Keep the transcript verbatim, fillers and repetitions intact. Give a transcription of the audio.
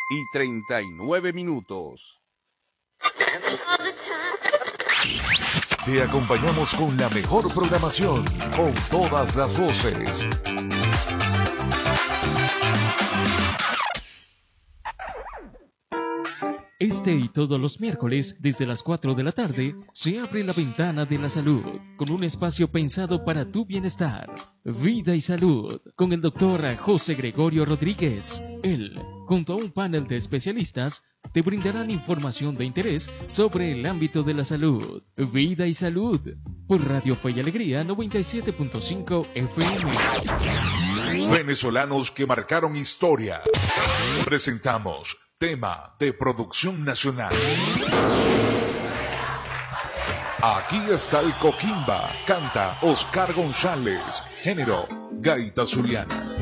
y treinta y nueve minutos. Te acompañamos con la mejor programación, con todas las voces. Este y todos los miércoles, desde las cuatro de la tarde, se abre la ventana de la salud, con un espacio pensado para tu bienestar. Vida y Salud, con el doctor José Gregorio Rodríguez. Él, junto a un panel de especialistas, te brindarán información de interés sobre el ámbito de la salud. Vida y Salud, por Radio Fe y Alegría noventa y siete punto cinco F M. Venezolanos que marcaron historia. Presentamos tema de producción nacional. Aquí está el Coquimba, canta Oscar González, género gaita zuliana.